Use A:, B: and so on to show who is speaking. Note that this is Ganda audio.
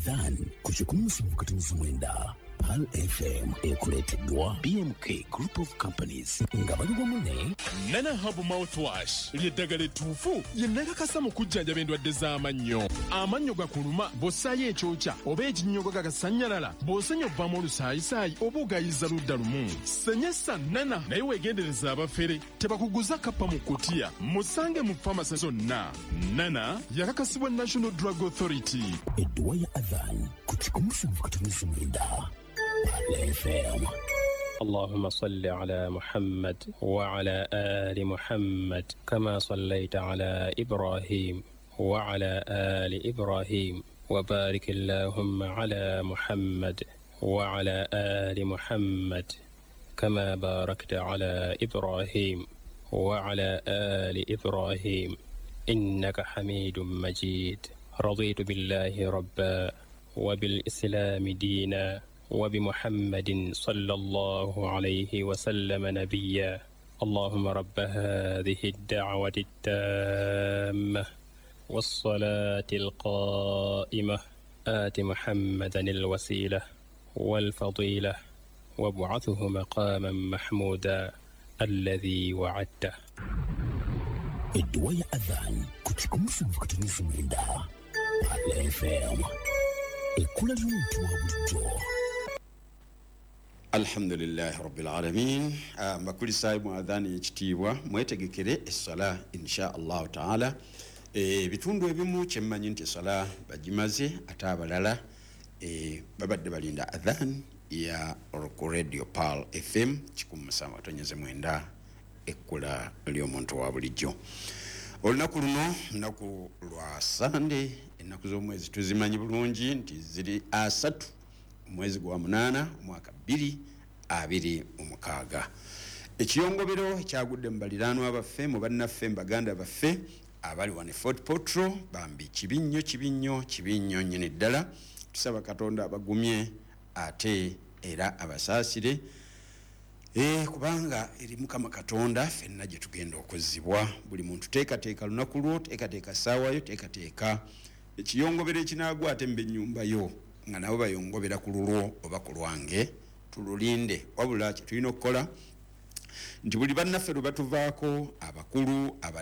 A: Adhan kuchukumusa mkatumizi mwenda Pal FM ekuleteddwa BMK Group of Companies ngabalibwa mune
B: Nana Hub Mouthwash lyeddagala ettuufu yennakakasa mu kujjanjaba endwadde z'amannyo. Amannyo gakuluma bw'ossaayo ekyokya oba ekinnyogo gagasannyalala bw'osenya ovaamu olusaayisaayi oba ogayiza ludda lumu. Senyesa Nana naye weegendereza abafere tebakuguza kappa mu kkutiya musange mu famasi zonna. Nana yakakasibwa National Drug Authority.
A: Edduwa ya Adhan kuchukumusa mkatumizi mwenda Pal FM.
C: اللهم صل على محمد وعلى آل محمد كما صليت على إبراهيم وعلى آل إبراهيم وبارك اللهم على محمد وعلى آل محمد كما باركت على إبراهيم وعلى آل إبراهيم إنك حميد مجيد. رضيت بالله ربا وبالإسلام دينا وبمحمد صلى الله عليه وسلم نبيا. اللهم رب هذه الدعوة التامة والصلاة القائمة آت محمدا الوسيلة والفضيلة وابعثه مقاما محمودا الذي وعدته.
A: Edduwa ya Adhan kuchukumusa mkatumizi mwenda Pal FM ekula ly'omuntu wa bulijjo.
D: Alhamdulillah Rabbil Alamin. Makuli saibu adhani ekitiibwa mwetegekere essala insha Allah ta'ala. Bitundu ebimu kyemmanyi nti essala bagimaze ate abalala babadde balinda adhan ya Radio Pal FM 107.9 ekkula ly'omuntu wa bulijjo. Olunaku luno lunaku lwa Sunday, ennaku z'omwezi tuzimanyi bulungi nti ziri 3 mwezi gwa 8 mwaka 2026. Ekiyongobero kyagudde mu baliraanwa baffe mu bannaffe mbaganda baffe abali wane Fort Potro bambi kibinyo nyine ddala. Tusaba Katonda abagumye ate era abasaasire kubanga eri Mukama Katonda ffenna gye tugenda okuzzibwa. Buli muntu teekateeka lunaku lwo, teekateeka ssaawayo, teekateeka ekiyongobero ekinaagwa ate mbe ennyumba yo nga nabo bayongobera ku lulwo oba ku lwange tululinde. Wabula kye tulina okukola nti buli bannaffe lwe batuvaako abakulu